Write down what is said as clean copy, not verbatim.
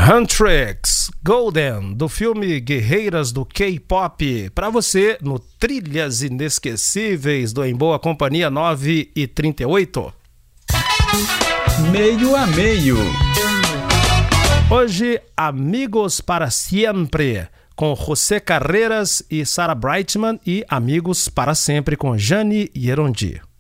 Huntrix Golden, do filme Guerreiras do K-Pop, para você no Trilhas Inesquecíveis do Em Boa Companhia 9h38. Meio a meio. Hoje, Amigos para Sempre, com José Carreras e Sarah Brightman, e Amigos para Sempre com Jani Yerondi.